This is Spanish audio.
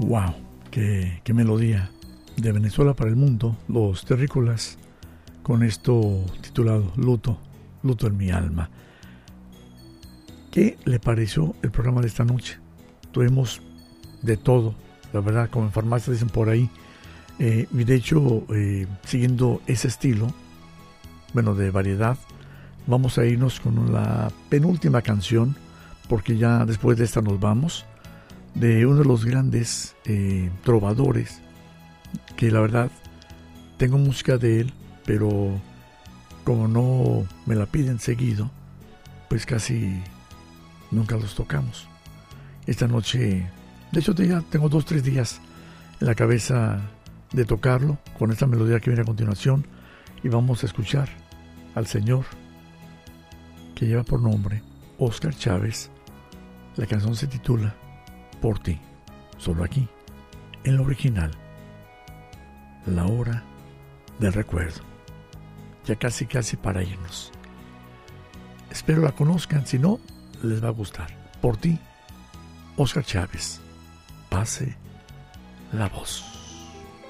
Wow, qué melodía. De Venezuela para el mundo, Los Terrícolas, con esto titulado Luto en mi alma. ¿Qué le pareció el programa de esta noche? Tuvimos de todo, la verdad, como en farmacia dicen por ahí. Y de hecho, siguiendo ese estilo, bueno, de variedad, vamos a irnos con la penúltima canción, porque ya después de esta nos vamos, de uno de los grandes trovadores, que la verdad tengo música de él, pero como no me la piden seguido, pues casi nunca los tocamos. Esta noche, de hecho ya tengo 2-3 días en la cabeza de tocarlo con esta melodía que viene a continuación, y vamos a escuchar al señor que lleva por nombre Óscar Chávez. La canción se titula Por ti, solo aquí, en lo original, La Hora del Recuerdo. Ya casi para irnos. Espero la conozcan, si no, les va a gustar. Por ti, Óscar Chávez. Pase la voz.